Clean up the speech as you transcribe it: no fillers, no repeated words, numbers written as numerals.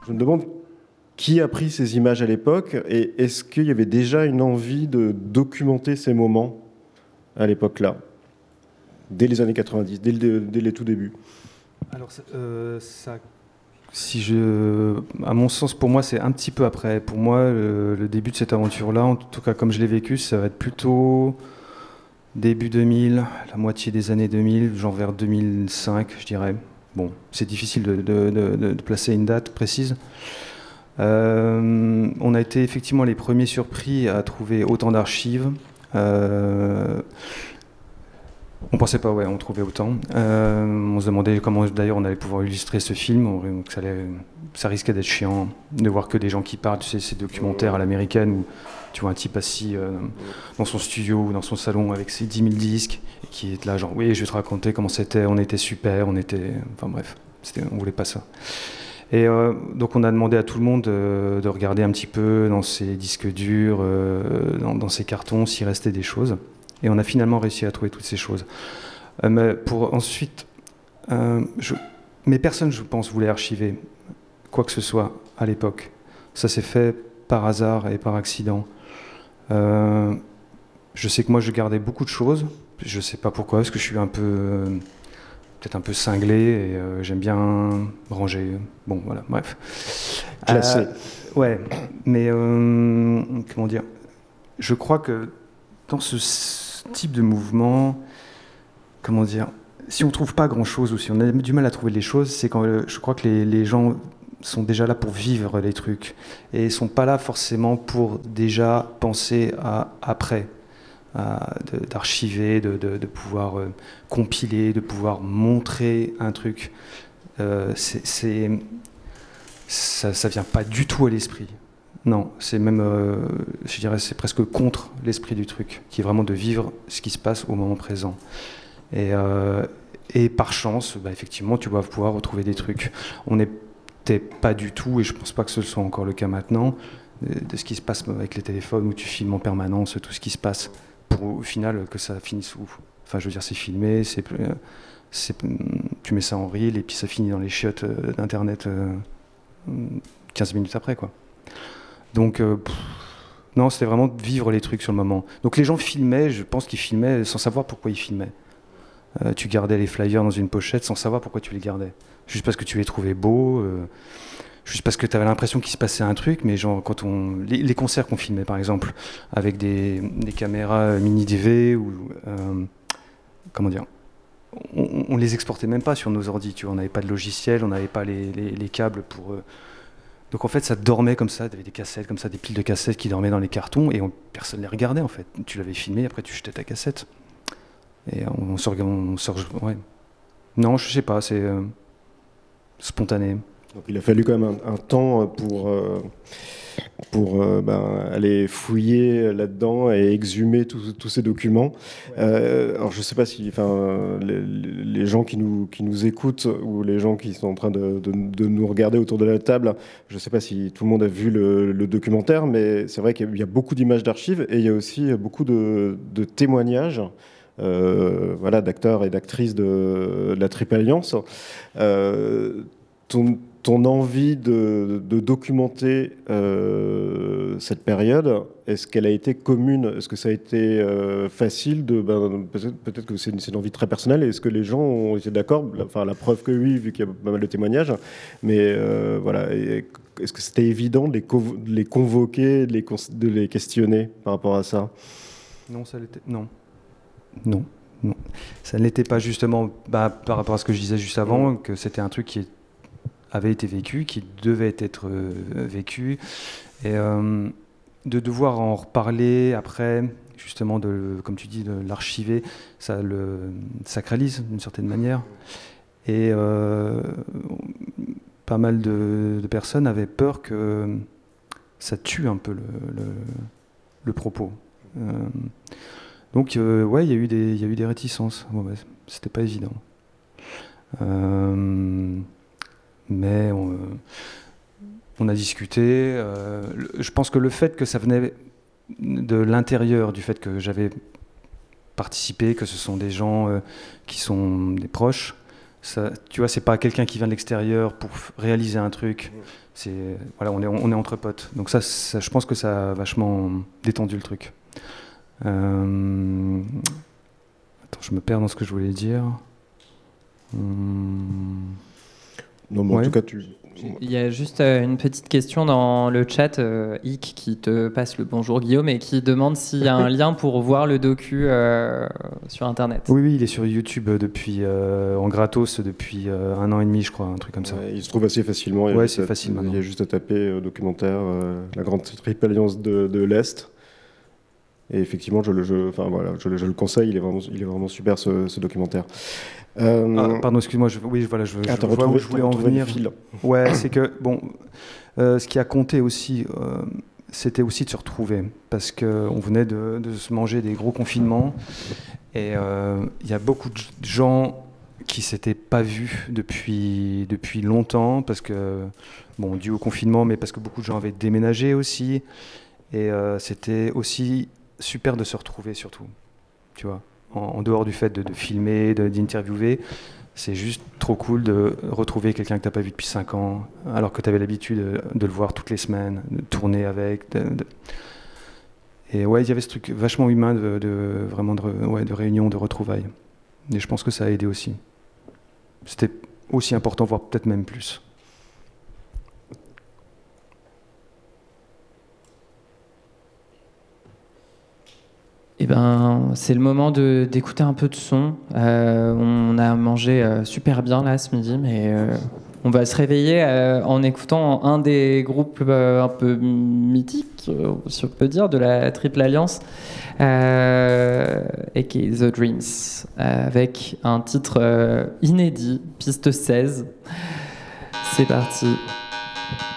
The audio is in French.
je me demande qui a pris ces images à l'époque et est-ce qu'il y avait déjà une envie de documenter ces moments à l'époque-là, dès les années 90, dès les tout débuts? Alors, à mon sens, pour moi, c'est un petit peu après. Pour moi, le début de cette aventure-là, en tout cas comme je l'ai vécu, ça va être plutôt début 2000, la moitié des années 2000, genre vers 2005, je dirais. Bon, c'est difficile de placer une date précise. On a été effectivement les premiers surpris à trouver autant d'archives. On pensait pas, ouais, on trouvait autant. On se demandait comment d'ailleurs on allait pouvoir illustrer ce film. Ça risquait d'être chiant de voir que des gens qui parlent, tu sais, ces documentaires à l'américaine où tu vois un type assis dans son studio ou dans son salon avec ses 10 000 disques et qui est là genre oui, je vais te raconter comment c'était, on était super, enfin bref, on voulait pas ça. Et donc on a demandé à tout le monde de regarder un petit peu dans ses disques durs, dans ses cartons, s'il restait des choses. Et on a finalement réussi à trouver toutes ces choses. Mais pour ensuite, mais personne, je pense, voulait archiver quoi que ce soit à l'époque. Ça s'est fait par hasard et par accident. Je sais que moi, je gardais beaucoup de choses. Je ne sais pas pourquoi, parce que je suis peut-être un peu cinglé et j'aime bien ranger. Bon, voilà, bref. Classé. Ouais, mais comment dire ? Je crois que dans ce type de mouvement, comment dire, si on trouve pas grand-chose ou si on a du mal à trouver les choses, c'est quand je crois que les gens sont déjà là pour vivre les trucs et ils sont pas là forcément pour déjà penser à après, d'archiver, de pouvoir compiler, de pouvoir montrer un truc. Ça vient pas du tout à l'esprit. Non, c'est même, je dirais, c'est presque contre l'esprit du truc, qui est vraiment de vivre ce qui se passe au moment présent. Et par chance, effectivement, tu vas pouvoir retrouver des trucs. On n'était pas du tout, et je pense pas que ce soit encore le cas maintenant, de ce qui se passe avec les téléphones où tu filmes en permanence tout ce qui se passe, pour au final que ça finisse où. Enfin, je veux dire, c'est filmé, tu mets ça en reel, et puis ça finit dans les chiottes d'Internet 15 minutes après, quoi. Donc, non, c'était vraiment de vivre les trucs sur le moment. Donc les gens filmaient, je pense qu'ils filmaient sans savoir pourquoi ils filmaient. Tu gardais les flyers dans une pochette sans savoir pourquoi tu les gardais. Juste parce que tu les trouvais beaux, juste parce que tu avais l'impression qu'il se passait un truc, mais genre quand les concerts qu'on filmait par exemple, avec des caméras mini DV, ou comment dire, on les exportait même pas sur nos ordis, tu vois, on n'avait pas de logiciel, on n'avait pas les câbles pour... Donc en fait, ça dormait comme ça, t'avais des cassettes comme ça, des piles de cassettes qui dormaient dans les cartons, et personne les regardait en fait. Tu l'avais filmé, après tu jetais ta cassette. Et on sort, ouais. Non, je sais pas, c'est spontané. Donc il a fallu quand même un temps pour aller fouiller là-dedans et exhumer tous ces documents. Ouais. Alors je ne sais pas si les gens qui nous écoutent ou les gens qui sont en train de nous regarder autour de la table, je ne sais pas si tout le monde a vu le documentaire, mais c'est vrai qu'il y a beaucoup d'images d'archives et il y a aussi beaucoup de témoignages. D'acteurs et d'actrices de la Triple Alliance. Ton envie de documenter cette période, est-ce qu'elle a été commune? Est-ce que ça a été facile peut-être que c'est une envie très personnelle. Est-ce que les gens ont été d'accord? Enfin, la preuve que oui, vu qu'il y a pas mal de témoignages. Mais voilà. Est-ce que c'était évident de les convoquer, de les questionner par rapport à ça? Non, ça l'était. Non. Ça ne l'était pas justement par rapport à ce que je disais juste avant, que c'était un truc qui avait été vécu, qui devait être vécu, et de devoir en reparler après, justement, comme tu dis, de l'archiver, ça le sacralise d'une certaine manière. Et pas mal de personnes avaient peur que ça tue un peu le propos. Donc, ouais, il y a eu des réticences. Ouais, c'était pas évident. Mais on a discuté. Je pense que le fait que ça venait de l'intérieur, du fait que j'avais participé, que ce sont des gens qui sont des proches, Ça, tu vois, c'est pas quelqu'un qui vient de l'extérieur pour réaliser un truc. Voilà, on est entre potes. Donc ça, je pense que ça a vachement détendu le truc. Attends, je me perds dans ce que je voulais dire. Non, mais en tout cas, Il y a juste une petite question dans le chat, Ick, qui te passe le bonjour Guillaume et qui demande s'il y a un lien pour voir le docu sur Internet. Oui, il est sur YouTube depuis en gratos depuis 1 an et demi, je crois, un truc comme ça. Ouais, il se trouve assez facilement. Ouais, c'est facile maintenant. Il y a juste à taper documentaire, la grande triple alliance de l'Est. Et effectivement, je le conseille, il est vraiment super ce documentaire. Pardon, excuse-moi, je vois où je voulais en venir. Ouais, c'est que, bon, ce qui a compté aussi, c'était aussi de se retrouver, parce qu'on venait de se manger des gros confinements, et il y a beaucoup de gens qui ne s'étaient pas vus depuis longtemps, parce que, bon, dû au confinement, mais parce que beaucoup de gens avaient déménagé aussi, et c'était aussi super de se retrouver surtout, tu vois. En dehors du fait de filmer, d'interviewer, c'est juste trop cool de retrouver quelqu'un que tu n'as pas vu depuis 5 ans, alors que tu avais l'habitude de le voir toutes les semaines, de tourner avec. Et ouais, il y avait ce truc vachement humain de réunion, de retrouvailles. Et je pense que ça a aidé aussi. C'était aussi important, voire peut-être même plus. Eh ben, c'est le moment d'écouter un peu de son. On a mangé super bien là ce midi, mais on va se réveiller en écoutant un des groupes un peu mythiques, si on peut dire, de la Triple Alliance, et qui est The Dreams, avec un titre inédit, piste 16. C'est parti.